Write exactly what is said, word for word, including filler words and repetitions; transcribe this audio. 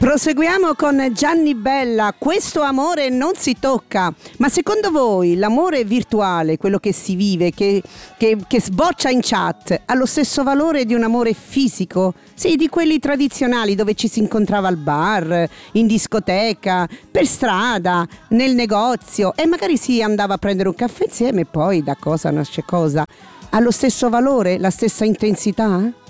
Proseguiamo con Gianni Bella. Questo amore non si tocca. Ma secondo voi l'amore virtuale, quello che si vive, che, che, che sboccia in chat, ha lo stesso valore di un amore fisico? Sì, di quelli tradizionali dove ci si incontrava al bar, in discoteca, per strada, nel negozio e magari si andava a prendere un caffè insieme e poi da cosa nasce cosa. Ha lo stesso valore, la stessa intensità?